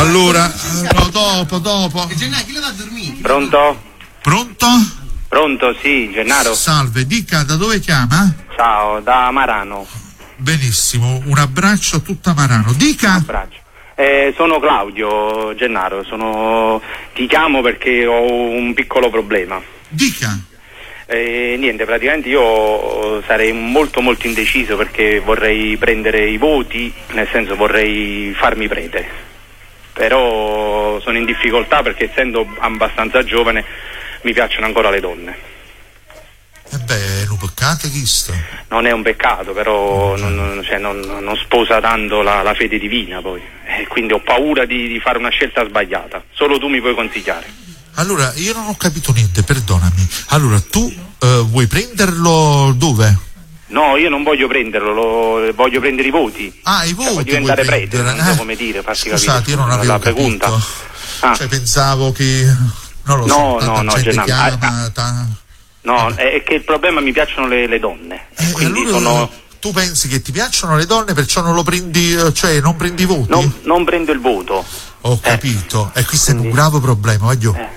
Allora, no, dopo. Gennaro, chi le va a dormire? Pronto? Pronto, sì, Gennaro. Salve, dica da dove chiama? Ciao, da Marano. Benissimo, un abbraccio a tutta Marano. Dica. Un abbraccio. Sono Claudio, Gennaro, ti chiamo perché ho un piccolo problema. Dica. Niente, praticamente io sarei molto indeciso perché vorrei prendere i voti, nel senso vorrei farmi prete, però sono in difficoltà perché essendo abbastanza giovane mi piacciono ancora le donne. È un peccato questo. Non è un peccato, però non sposa tanto la fede divina poi, quindi ho paura di fare una scelta sbagliata. Solo tu mi puoi consigliare. Allora, io non ho capito niente, perdonami. Allora, tu vuoi prenderlo dove? No, io non voglio prenderlo, voglio prendere i voti. Ah, i voti. Voglio diventare prete, non so come dire, farti capire. Scusate, io non avevo capito. Cioè, pensavo che... Non lo so, tanta gente chiama... No, è che il problema mi piacciono le donne. Quindi allora, tu pensi che ti piacciono le donne, perciò non lo prendi, cioè non prendi i voti? Non prendo il voto. Ho capito. E questo è un grave problema, voglio.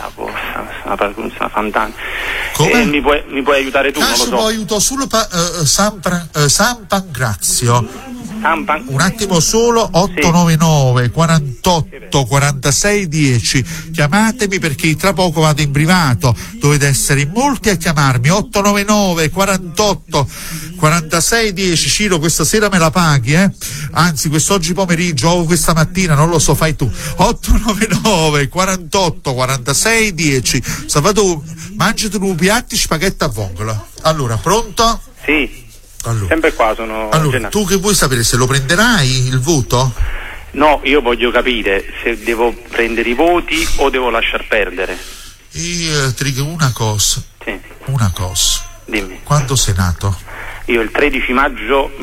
Una fantastica. Come? Mi puoi aiutare tu? Non lo so. Aiuto solo San Pancrazio. Un attimo solo, 899 48 46 10. Chiamatemi perché tra poco vado in privato, dovete essere in molti a chiamarmi. 899 48 46 10. Ciro, questa sera me la paghi, anzi quest'oggi pomeriggio o questa mattina, non lo so, fai tu. 899 48 46 10. Salvatore, mangiati un piatto spaghetti a vongola. Allora, pronto? Sì. Allora, sempre qua sono. Allora, tu che vuoi sapere, se lo prenderai il voto? No, io voglio capire se devo prendere i voti o devo lasciar perdere. Io ti dico una cosa. Sì. Una cosa. Dimmi. Quando sei nato? Io il 13 maggio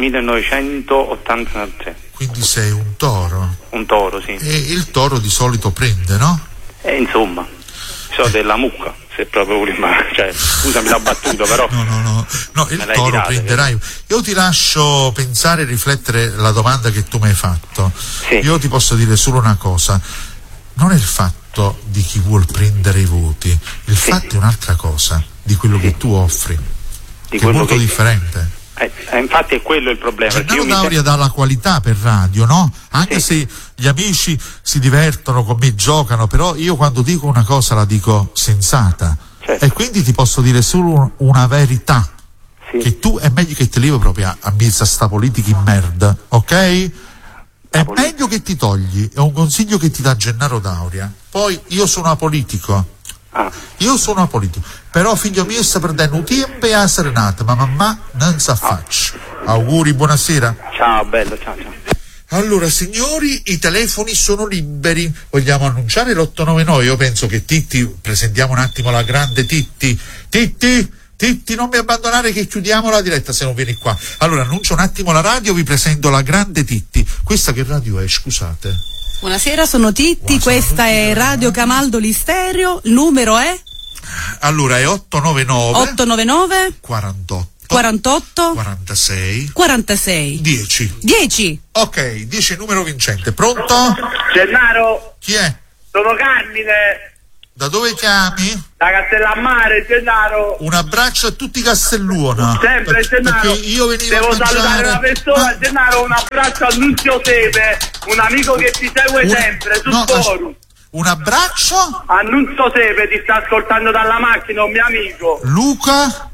1983. Quindi sei un toro? Un toro, sì. E il toro di solito prende, no? Insomma, so della mucca. Se proprio cioè, scusami la battuta, però no, il toro prenderai. Io ti lascio pensare e riflettere la domanda che tu mi hai fatto. Sì. Io ti posso dire solo una cosa: non è il fatto di chi vuol prendere i voti, il fatto è un'altra cosa, di quello che tu offri, che è molto differente. Infatti è quello il problema. Gennaro Dauria dà la qualità per radio, no? Anche se gli amici si divertono con me, giocano, però io quando dico una cosa la dico sensata. Certo. E quindi ti posso dire solo una verità. Sì. Che tu è meglio che ti levi proprio a mezza sta politica in merda, ok? È meglio che ti togli, è un consiglio che ti dà Gennaro Dauria. Poi io sono apolitico. Io sono apolitico, però figlio mio sta perdendo un tempo a serenata, ma mamma non sa faccia. Auguri, buonasera. Ciao, bello, ciao. Allora, signori, i telefoni sono liberi. Vogliamo annunciare l'899? Io penso che Titti, presentiamo un attimo la grande Titti, non mi abbandonare che chiudiamo la diretta se non vieni qua. Allora, annuncio un attimo la radio, vi presento la grande Titti. Questa che radio è, scusate? Buonasera, sono Titti, questa è Radio Camaldoli Stereo, il numero è? Allora è 899 48 46 10. Ok, 10 numero vincente. Pronto? Gennaro. Chi è? Sono Carmine. Da dove chiami? Da Castellammare, Gennaro. Un abbraccio a tutti Castelluona. Sempre, Gennaro. Io venivo devo a mangiare... salutare una persona, Gennaro, un abbraccio a Nunzio Sepe, un amico che ti segue sempre sul forum. Un abbraccio? A Nunzio Sepe, ti sta ascoltando dalla macchina, un mio amico. Luca?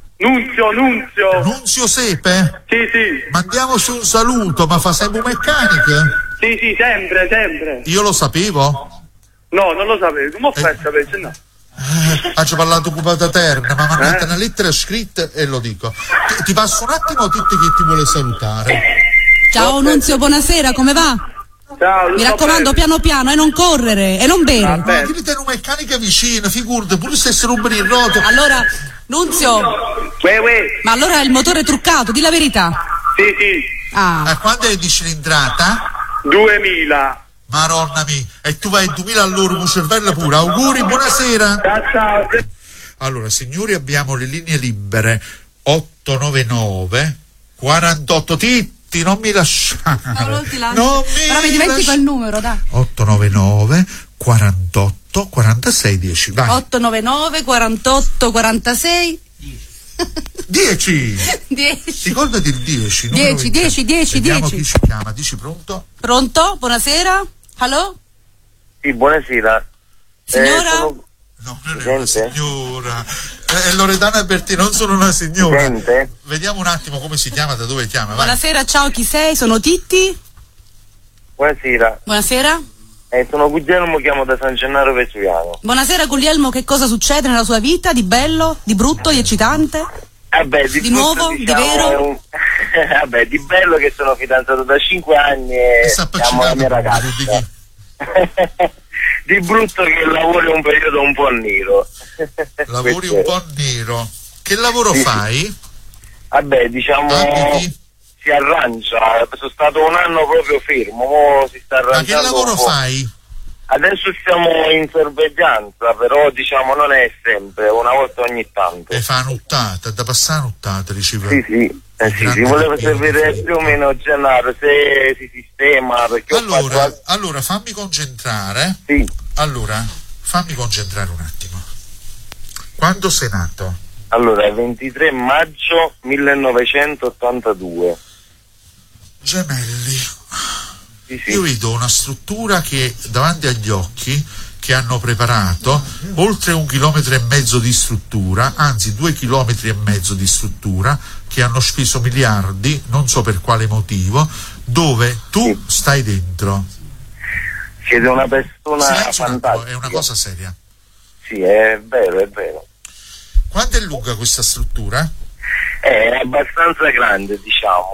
Nunzio Sepe? Sì. Mandiamoci un saluto, ma fa sempre meccaniche? Sì, sempre. Io lo sapevo? No, non lo sapevo. Come ho fatto a sapere? No. Ci parlato occupata terna, ma mandate una lettera scritta e lo dico. Ti passo un attimo tutti che ti vuole salutare. Ciao Nunzio, buonasera, come va? Ciao, mi raccomando, piano piano, e non correre, e non bere. Ma dite una meccanica vicina, figurati, pure se si rubbano il roto. Allora, Nunzio, ma allora il motore è truccato, di la verità. Sì. A quando è di cilindrata? 2000. Maronna mia, e tu vai 2000 all'ora con cervello pure. Auguri, buonasera. Ciao. Allora, signori, abbiamo le linee libere 899 48 Titti. tutti, non mi lasciare. Non ti lascio. Non Però mi dimentico il numero, dai. 899 48 46 10. Vai. 899 48 46 10. 10. Ricordati il 10. 10. Vediamo chi ci chiama. Dici pronto? Pronto? Buonasera? Allo? Sì, buonasera. Signora? No, non è una signora. Loredana Bertini, non sono una signora. Sente? Vediamo un attimo come si chiama, da dove chiama. Vai. Buonasera, ciao, chi sei? Sono Titti. Buonasera. Buonasera. Sono Guglielmo, chiamo da San Gennaro Vesuviano. Buonasera Guglielmo, che cosa succede nella sua vita? Di bello, di brutto, di eccitante? Di nuovo, brutto, di vero? Di bello che sono fidanzato da 5 anni e amo la mia ragazza. Di brutto che lavori un periodo un po' nero. Lavori un po' nero. Che lavoro fai? Diciamo si arrangia. Sono stato un anno proprio fermo, mo si sta arrangiando. Ma che lavoro fai? Adesso siamo in sorveglianza, però diciamo non è sempre, una volta ogni tanto. E fa nottata, da passare nottata, diceva. Sì, volevo sapere più o meno Gennaro se si sistema, perché allora fammi concentrare. Sì. Allora, fammi concentrare un attimo. Quando sei nato? Allora, 23 maggio 1982. Gemelli. Sì. Io vedo una struttura che davanti agli occhi, che hanno preparato oltre 1,5 chilometri di struttura, anzi 2,5 chilometri di struttura, che hanno speso miliardi, non so per quale motivo, dove tu stai dentro. Siete una persona Silenzio, fantastica. è una cosa seria. Sì, è vero. Quanto è lunga questa struttura? È abbastanza grande, diciamo.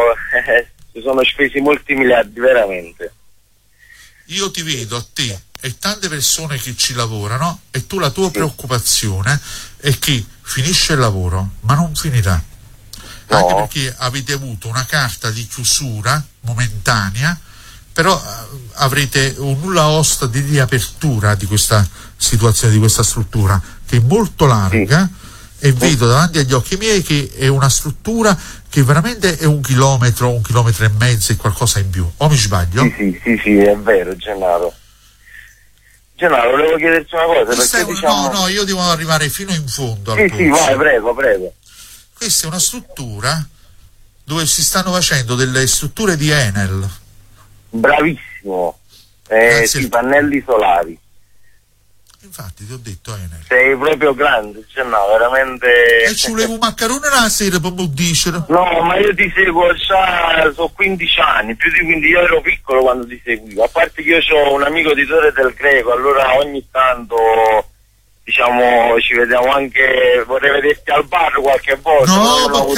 Si sono spesi molti miliardi, veramente. Io ti vedo a te e tante persone che ci lavorano, e tu, la tua preoccupazione è che finisce il lavoro, ma non finirà. No. Anche perché avete avuto una carta di chiusura momentanea, però avrete un nulla osta di riapertura di questa situazione, di questa struttura, che è molto larga, e vedo davanti agli occhi miei che è una struttura che veramente è 1 chilometro, 1,5 chilometri e qualcosa in più. O mi sbaglio? Sì, è vero, Gennaro. Gennaro, volevo chiederti una cosa. No, io devo arrivare fino in fondo. Sì, vai, prego. Questa è una struttura dove si stanno facendo delle strutture di Enel. Bravissimo. Sì, pannelli solari. Infatti ti ho detto Enel. Sei proprio grande, Gennaro, veramente. E ci volevo un maccherone la sera per dicere. No, ma io ti seguo già, sono 15 anni, più di 15, io ero piccolo quando ti seguivo. A parte che io ho un amico di Torre del Greco, allora ogni tanto, diciamo, ci vediamo anche, vorrei vederti al bar qualche volta. No,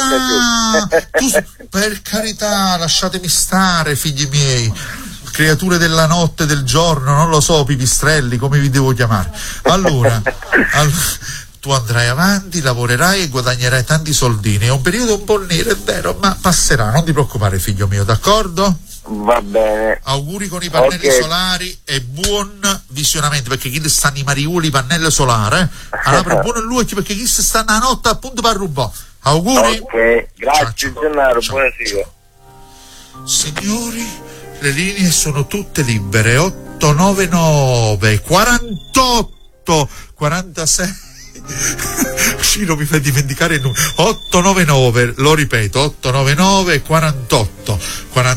per carità, lasciatemi stare, figli miei. Creature della notte e del giorno, non lo so, pipistrelli, come vi devo chiamare. Allora, tu andrai avanti, lavorerai e guadagnerai tanti soldini. È un periodo un po' nero, è vero, ma passerà, non ti preoccupare, figlio mio, d'accordo? Va bene. Auguri con i pannelli solari e buon visionamento, perché chi stanno i mariuli pannelli solari, allora buono lui, perché chi sta a notte appunto per rubare. Auguri. Ok, grazie Gennaro, buonasera. Signori, le linee sono tutte libere. 899 48 46 Ciro mi fa dimenticare il numero. 899, lo ripeto, 899 48 46